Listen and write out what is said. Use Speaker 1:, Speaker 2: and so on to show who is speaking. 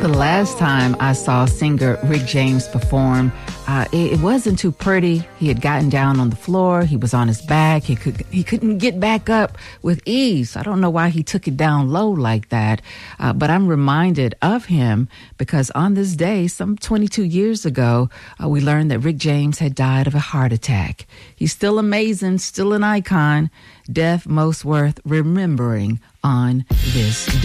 Speaker 1: The last time I saw singer Rick James perform, it wasn't too pretty. He had gotten down on the floor. He was on his back. He couldn't get back up with ease. I don't know why he took it down low like that. But I'm reminded of him because on this day, some 22 years ago, we learned that Rick James had died of a heart attack. He's still amazing, still an icon. Death most worth remembering on this day.